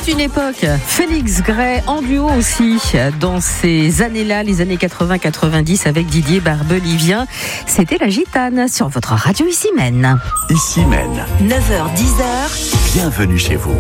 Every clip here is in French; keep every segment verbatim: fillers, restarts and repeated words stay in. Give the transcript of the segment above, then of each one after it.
Toute une époque. Félix Gray en duo aussi dans ces années-là, les années quatre-vingts quatre-vingt-dix avec Didier Barbelivien. C'était La Gitane sur votre radio Ici Maine. Ici Maine. neuf heures dix heures. Bienvenue chez vous.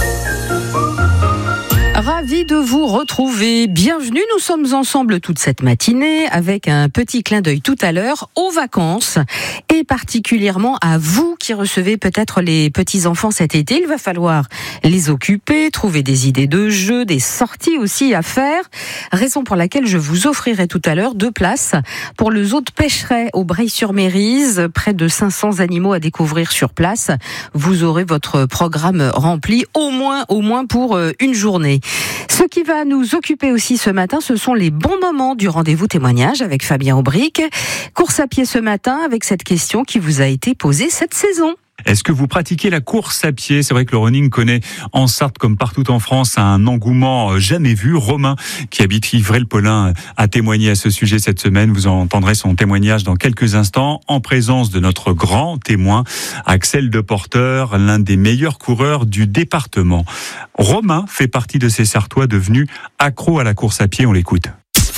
Ravi de vous retrouver. Bienvenue, nous sommes ensemble toute cette matinée avec un petit clin d'œil tout à l'heure aux vacances et particulièrement à vous qui recevez peut-être les petits-enfants cet été. Il va falloir les occuper, trouver des idées de jeux, des sorties aussi à faire. Raison pour laquelle je vous offrirai tout à l'heure deux places pour le zoo de Pêcheret au Breil-sur-Mérise. Près de cinq cents animaux à découvrir sur place. Vous aurez votre programme rempli au moins, au moins pour une journée. Ce qui va nous occuper aussi ce matin, ce sont les bons moments du rendez-vous témoignage avec Fabien Aubric. Course à pied ce matin avec cette question qui vous a été posée cette saison. Est-ce que vous pratiquez la course à pied ? C'est vrai que le running connaît en Sarthe comme partout en France un engouement jamais vu. Romain, qui habite Ivray-le-Paulin, a témoigné à ce sujet cette semaine. Vous entendrez son témoignage dans quelques instants en présence de notre grand témoin, Axel Deporter, l'un des meilleurs coureurs du département. Romain fait partie de ces Sartois devenus accros à la course à pied. On l'écoute.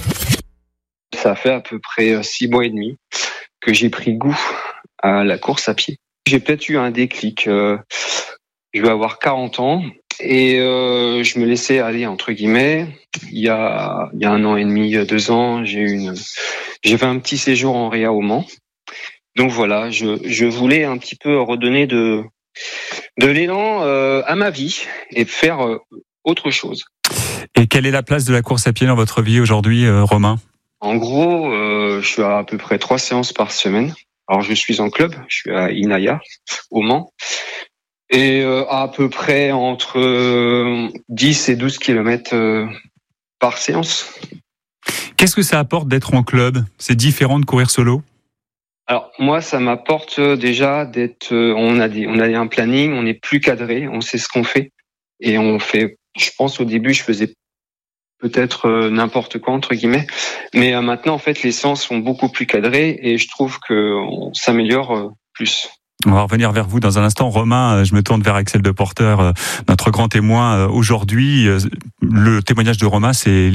Ça fait à peu près six mois et demi que j'ai pris goût à la course à pied. J'ai peut-être eu un déclic. Euh, je vais avoir quarante ans et euh, je me laissais aller entre guillemets. Il y a il y a un an et demi, deux ans, j'ai eu une j'ai fait un petit séjour en réa au Mans. Donc voilà, je je voulais un petit peu redonner de de l'élan euh, à ma vie et faire euh, autre chose. Et quelle est la place de la course à pied dans votre vie aujourd'hui, euh, Romain ? En gros, euh, je suis à à peu près trois séances par semaine. Alors, je suis en club, je suis à Inaya, au Mans, et euh, à peu près entre euh, dix et douze kilomètres euh, par séance. Qu'est-ce que ça apporte d'être en club ? C'est différent de courir solo ? Alors, moi, ça m'apporte déjà d'être... Euh, on a des, on a un planning, on est plus cadré, on sait ce qu'on fait, et on fait... Je pense, au début, je faisais peut-être euh, n'importe quoi, entre guillemets. Mais euh, maintenant, en fait, les séances sont beaucoup plus cadrées et je trouve qu'on s'améliore euh, plus. On va revenir vers vous dans un instant. Romain, je me tourne vers Axel Deporter, notre grand témoin aujourd'hui. Le témoignage de Romain, c'est